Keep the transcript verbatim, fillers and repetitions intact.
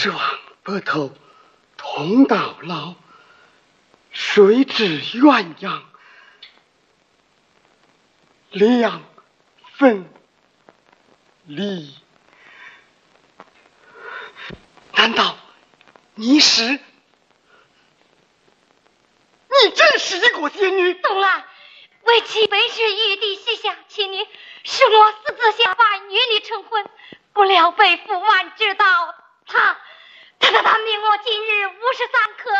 望白头同到老，谁知鸳鸯两分离。难道你是？你真是一个仙女？ 懂了，为妻本是玉帝膝下妻女，是我私自下凡与你成婚，不料被父王知道，他他他他命我今日五十三刻